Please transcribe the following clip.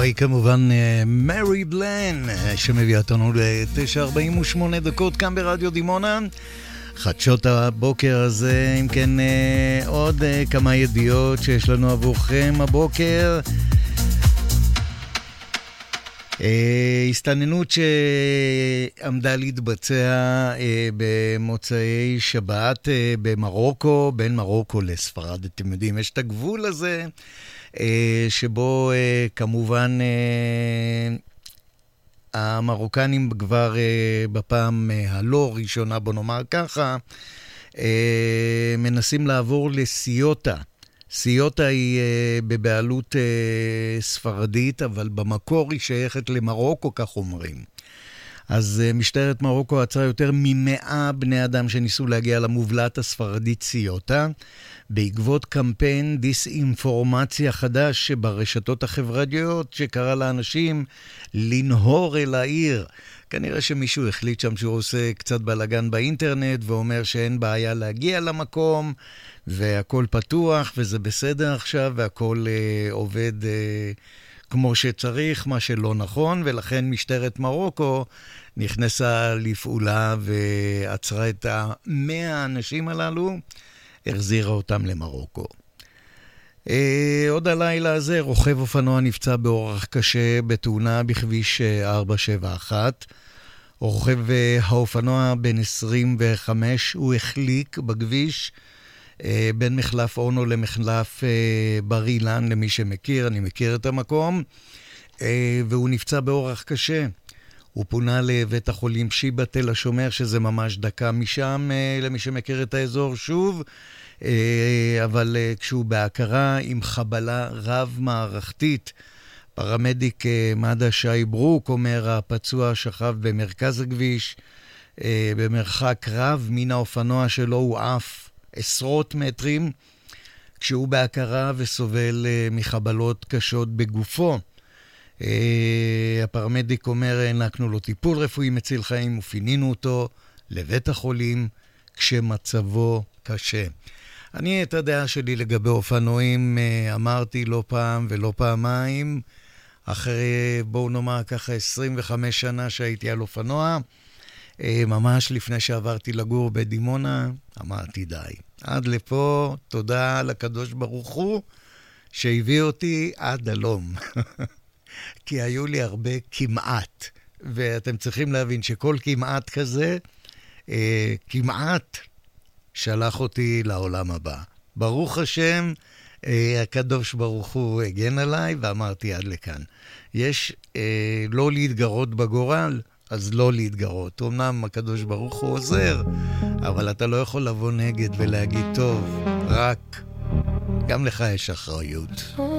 היא כמובן מרי בלן, שמביאה אותנו ל-9:48 כאן ברדיו דימונה. חדשות הבוקר הזה, אם כן עוד כמה ידיעות שיש לנו עבורכם הבוקר. הסתננות שעמדה להתבצע במוצאי שבת במרוקו, בין מרוקו לספרד. אתם יודעים, יש את הגבול הזה שבו כמובן המרוקנים כבר בפעם הלא ראשונה, בוא נאמר ככה, מנסים לעבור לסיוטה. סיוטה היא בבעלות ספרדית, אבל במקור היא שייכת למרוקו, כך אומרים. אז משטרת מרוקו עצרה יותר מ100 בני אדם שניסו להגיע למובלעת הספרדית סיוטה, בעקבות קמפיין דיסאינפורמציה חדש שברשתות החברתיות שקרא לאנשים לנהור אל העיר. כנראה שמישהו החליט שם שהוא עושה קצת בלגן באינטרנט ואומר שאין בעיה להגיע למקום והכל פתוח וזה בסדר עכשיו והכל עובד כמו שצריך, מה שלא נכון, ולכן משטרת מרוקו נכנסה לפעולה ועצרה את 100 האנשים הללו, החזירה אותם למרוקו. עוד הלילה הזה רוכב אופנוע נפצע באורח קשה בתאונה בכביש 471. רוכב האופנוע בן 25, הוא החליק בכביש בין מחלף אונו למחלף בר אילן, למי שמכיר, אני מכיר את המקום, והוא נפצע באורח קשה. הוא פונה לבית החולים שיבא תל השומר, שזה ממש דקה משם, למי שמכיר את האזור שוב, אבל כשהוא בהכרה עם חבלה רב-מערכתית, פרמדיק מד"א שי ברוק אומר, הפצוע שכב במרכז הכביש, במרחק רב מן האופנוע שלו הוא עף עשרות מטרים, כשהוא בהכרה וסובל מחבלות קשות בגופו. הפרמדיק אומר, הענקנו לו טיפול רפואי מציל חיים ופינינו אותו לבית החולים כשמצבו קשה. אני את הדעה שלי לגבי אופנועים אמרתי לא פעם ולא פעמיים, אחרי בואו נאמר ככה 25 שנה שהייתי על אופנוע, ממש לפני שעברתי לגור בדימונה, אמרתי די. עד לפה, תודה לקדוש ברוך הוא שהביא אותי עד הלום. כי היו לי הרבה כמעט, ואתם צריכים להבין שכל כמעט כזה, כמעט שלח אותי לעולם הבא. ברוך השם, הקדוש ברוך הוא הגן עליי, ואמרתי עד לכאן. יש לא להתגרות בגורל, אז לא להתגרות. אמנם הקדוש ברוך הוא עוזר, אבל אתה לא יכול לבוא נגד ולהגיד טוב, רק גם לך יש אחריות.